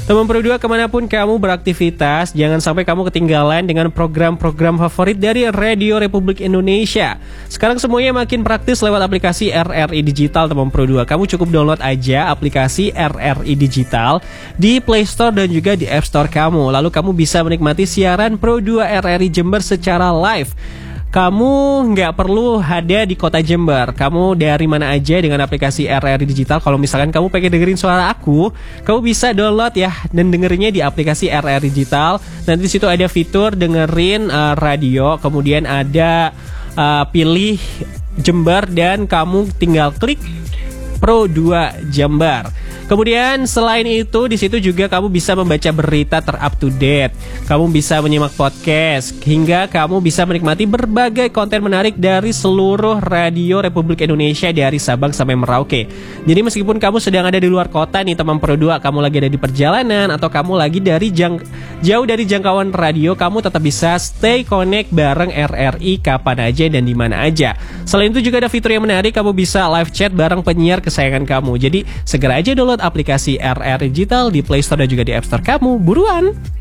Teman Pro 2, kemanapun kamu beraktivitas, jangan sampai kamu ketinggalan dengan program-program favorit dari Radio Republik Indonesia. Sekarang semuanya makin praktis lewat aplikasi RRI Digital, teman Pro 2. Kamu cukup download aja aplikasi RRI Digital di Play Store dan juga di App Store kamu. Lalu kamu bisa menikmati siaran Pro 2 RRI Jember secara live. Kamu nggak perlu ada di kota Jember. Kamu dari mana aja dengan aplikasi RRI Digital. Kalau misalkan kamu pengen dengerin suara aku, kamu bisa download ya dan dengerinnya di aplikasi RRI Digital. Nanti di situ ada fitur dengerin radio, kemudian ada pilih Jember dan kamu tinggal klik Pro 2 Jember. Kemudian selain itu di situ juga kamu bisa membaca berita ter-up to date. Kamu bisa menyimak podcast hingga kamu bisa menikmati berbagai konten menarik dari seluruh radio Republik Indonesia dari Sabang sampai Merauke. Jadi meskipun kamu sedang ada di luar kota nih teman Pro 2, kamu lagi ada di perjalanan atau kamu lagi jauh dari jangkauan radio, kamu tetap bisa stay connect bareng RRI kapan aja dan di mana aja. Selain itu juga ada fitur yang menarik, kamu bisa live chat bareng penyiar kesayangan kamu. Jadi segera aja download aplikasi RRI Digital di Play Store dan juga di App Store kamu. Buruan!